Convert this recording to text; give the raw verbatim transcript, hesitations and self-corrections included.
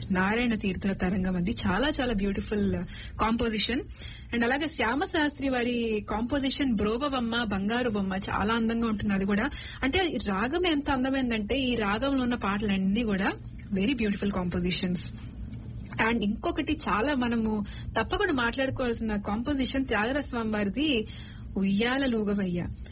నారాయణ తీర్థ తరంగం అంది. చాలా చాలా బ్యూటిఫుల్ కాంపోజిషన్. అండ్ అలాగే శ్యామ శాస్త్రి వారి కాంపోజిషన్ బ్రోవ బొమ్మ బంగారు బొమ్మ చాలా అందంగా ఉంటుంది. అది కూడా అంటే రాగం ఎంత అందమైందంటే ఈ రాగంలో ఉన్న పాటలన్నీ కూడా వెరీ బ్యూటిఫుల్ కాంపోజిషన్స్. అండ్ ఇంకొకటి చాలా మనము తప్పకుండా మాట్లాడుకోవాల్సిన కాంపోజిషన్ త్యాగరాజస్వామి వారిది ఉయ్యాల లూగవయ్య.